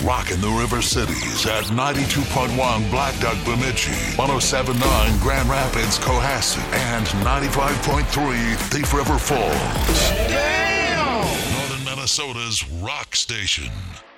rocking the River Cities at 92.1 Black Duck Bemidji, 107.9 Grand Rapids Cohasset, and 95.3 Thief River Falls. Damn! Northern Minnesota's rock station.